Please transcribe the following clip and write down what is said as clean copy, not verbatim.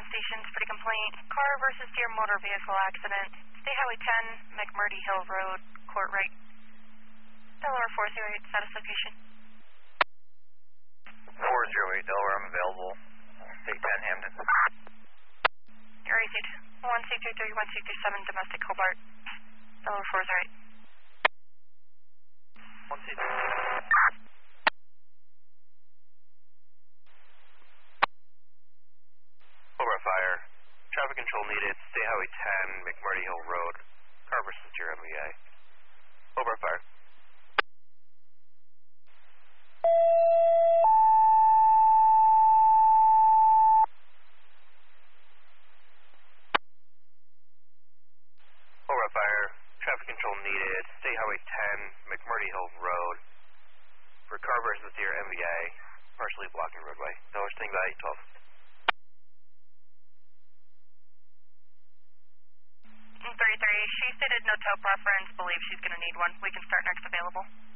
stations for the complaint. Car versus deer motor vehicle accident. State Highway 10, McMurdy Hill Road, Court Right. Delaware 408, status location. 408 Delaware, I'm available. State 10 Hamden. You're received. 1C23, 1C27, domestic Hobart. Delaware 408. 1C23. Hobart Fire. Traffic control needed. State Highway 10, McMurdy Hill Road. Car versus deer MVA. Hobart Fire. Hobart Fire. Traffic control needed. State Highway 10, McMurdy Hill Road. For car versus deer MVA. Partially blocking roadway. Delaware Sting by 812. 33, she stated no tow preference, believes she's going to need one. We can start next available.